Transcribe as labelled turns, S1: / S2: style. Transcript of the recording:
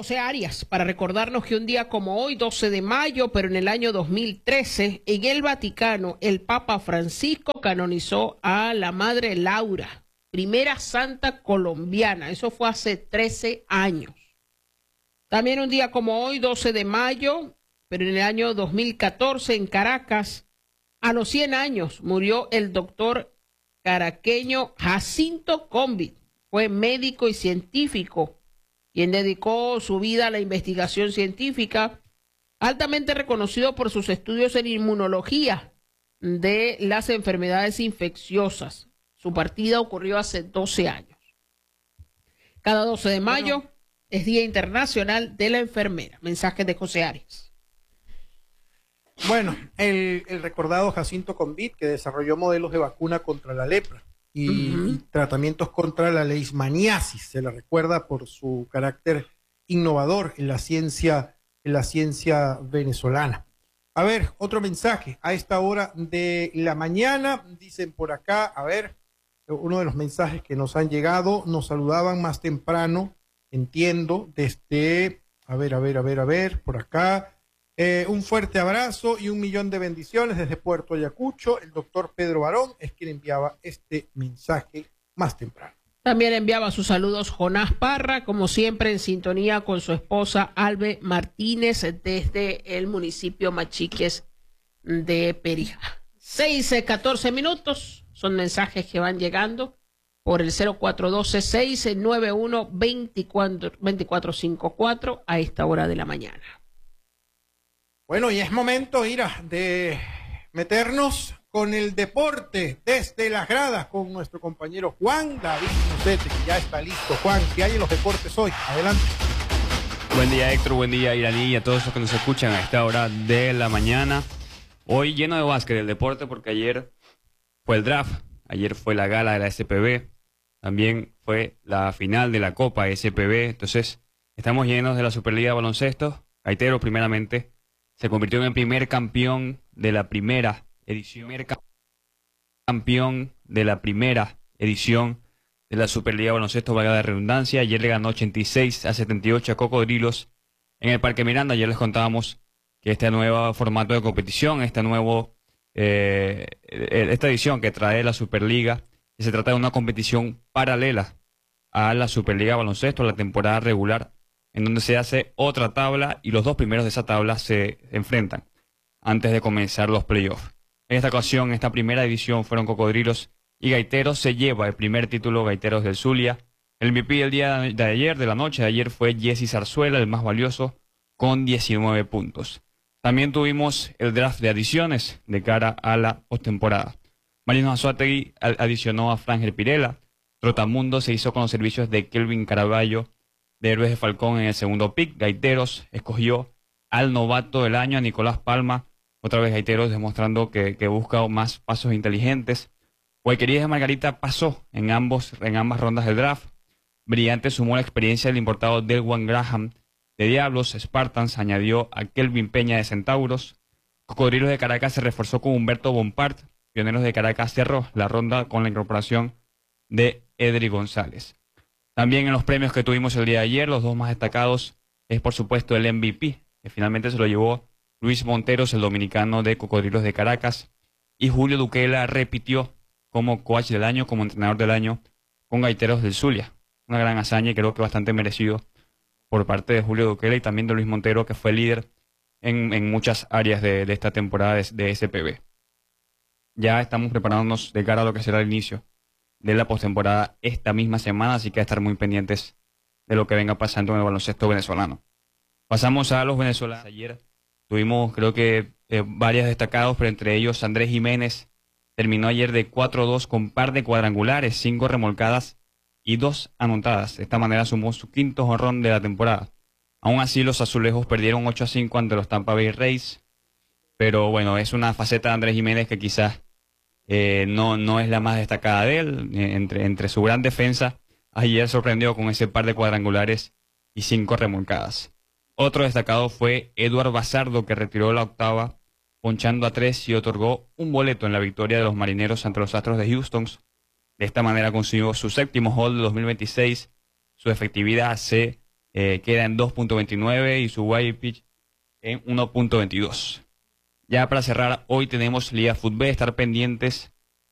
S1: José Arias para recordarnos que un día como hoy, 12 de mayo, pero en el año 2013, en el Vaticano, el Papa Francisco canonizó a la Madre Laura, primera santa colombiana. Eso fue hace 13 años. También un día como hoy, 12 de mayo, pero en el año 2014, en Caracas, a los 100 años, murió el doctor caraqueño Jacinto Convit. Fue médico y científico, quien dedicó su vida a la investigación científica, altamente reconocido por sus estudios en inmunología de las enfermedades infecciosas. Su partida ocurrió hace 12 años. Cada 12 de mayo es Día Internacional de la Enfermera. Mensaje de José Arias.
S2: Bueno, el recordado Jacinto Convit, que desarrolló modelos de vacuna contra la lepra y tratamientos contra la leishmaniasis. Se le recuerda por su carácter innovador en la ciencia venezolana. A ver, otro mensaje a esta hora de la mañana. Dicen por acá, a ver, uno de los mensajes que nos han llegado, nos saludaban más temprano, entiendo, desde, a ver, por acá. Un fuerte abrazo y 1.000.000 de bendiciones desde Puerto Ayacucho. El doctor Pedro Barón es quien enviaba este mensaje más temprano.
S1: También enviaba sus saludos Jonás Parra, como siempre en sintonía con su esposa Albe Martínez desde el municipio Machiques de Perijá. 6:14 minutos, son mensajes que van llegando por el 0412-691-2454 a esta hora de la mañana.
S2: Bueno, y es momento, Ira, de meternos con el deporte desde las gradas con nuestro compañero Juan David Musete, que ya está listo. Juan, ¿qué hay en los deportes hoy? Adelante.
S3: Buen día, Héctor, buen día, Iraní, y a todos los que nos escuchan a esta hora de la mañana. Hoy lleno de básquet el deporte porque ayer fue el draft, ayer fue la gala de la SPB, también fue la final de la Copa SPB, entonces estamos llenos de la Superliga de Baloncesto. Gaitero, primeramente, se convirtió en el primer campeón de la primera edición, de la Superliga de Baloncesto, valga la redundancia. Ayer le ganó 86-78 a Cocodrilos en el Parque Miranda. Ayer les contábamos que este nuevo formato de competición, esta edición que trae la Superliga, que se trata de una competición paralela a la Superliga de Baloncesto, la temporada regular, en donde se hace otra tabla y los dos primeros de esa tabla se enfrentan antes de comenzar los playoffs. En esta ocasión, esta primera división fueron Cocodrilos y Gaiteros. Se lleva el primer título Gaiteros del Zulia. El MVP del día de ayer, de la noche de ayer, fue Jesse Zarzuela, el más valioso, con 19 puntos. También tuvimos el draft de adiciones de cara a la postemporada. Marino Anzoátegui adicionó a Frangel Pirela. Trotamundo se hizo con los servicios de Kelvin Caraballo, de Héroes de Falcón, en el segundo pick. Gaiteros escogió al novato del año, a Nicolás Palma. Otra vez Gaiteros demostrando que busca más pasos inteligentes. Guayquerías de Margarita pasó en ambas rondas del draft. Brillante sumó la experiencia del importado Delwan Graham de Diablos. Spartans añadió a Kelvin Peña de Centauros. Cocodrilos de Caracas se reforzó con Humberto Bompard. Pioneros de Caracas cerró la ronda con la incorporación de Edri González. También en los premios que tuvimos el día de ayer, los dos más destacados es por supuesto el MVP, que finalmente se lo llevó Luis Monteros, el dominicano de Cocodrilos de Caracas, y Julio Duquela repitió como coach del año, como entrenador del año con Gaiteros del Zulia. Una gran hazaña y creo que bastante merecido por parte de Julio Duquela y también de Luis Montero, que fue líder en muchas áreas de esta temporada de SPB. Ya estamos preparándonos de cara a lo que será el inicio de la postemporada esta misma semana, así que hay que estar muy pendientes de lo que venga pasando en el baloncesto venezolano. Pasamos a los venezolanos. Ayer tuvimos, creo que, varios destacados, pero entre ellos Andrés Jiménez terminó ayer de 4-2 con par de cuadrangulares, 5 remolcadas y 2 anotadas. De esta manera sumó su quinto jonrón de la temporada. Aún así, los azulejos perdieron 8-5 ante los Tampa Bay Rays, pero bueno, es una faceta de Andrés Jiménez que quizás no es la más destacada de él. Entre su gran defensa, ayer sorprendió con ese par de cuadrangulares y 5 remolcadas. Otro destacado fue Eduard Bazardo, que retiró la octava ponchando a 3 y otorgó un boleto en la victoria de los Marineros ante los Astros de Houston. De esta manera consiguió su séptimo hold de 2026. Su efectividad se queda en 2.29 y su white pitch en 1.22. Ya para cerrar, hoy tenemos Liga Fútbol, estar pendientes